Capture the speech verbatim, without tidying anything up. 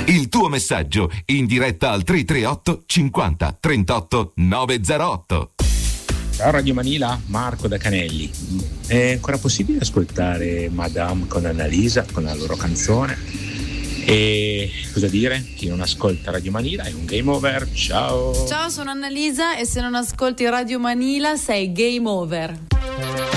Il tuo messaggio in diretta al tre tre otto cinquanta trentotto novecentootto. Ciao Radio Manila, Marco da Canelli. È ancora possibile ascoltare Madame con Annalisa, con la loro canzone? E cosa dire? Chi non ascolta Radio Manila è un game over. Ciao. Ciao, sono Annalisa e se non ascolti Radio Manila sei game over.